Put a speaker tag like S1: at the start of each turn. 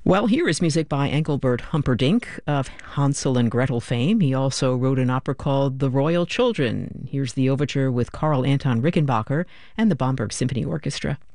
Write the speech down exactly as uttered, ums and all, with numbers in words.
S1: Well, here is music by Engelbert Humperdinck of Hansel and Gretel fame. He also wrote an opera called The Royal Children. Here's the overture with Carl Anton Rickenbacker and the Bamberg Symphony Orchestra.